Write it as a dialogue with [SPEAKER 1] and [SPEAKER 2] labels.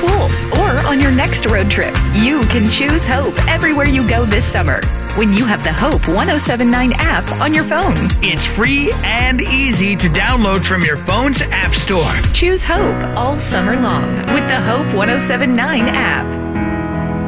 [SPEAKER 1] pool, or on your next road trip. You can choose Hope everywhere you go this summer when you have the Hope 1079 app on your phone.
[SPEAKER 2] It's free and easy to download from your phone's app store.
[SPEAKER 1] Choose Hope all summer long with the Hope 1079 app.